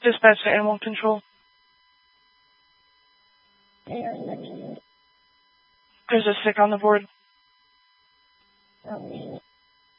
Dispatch to animal control. There's a sick on the board.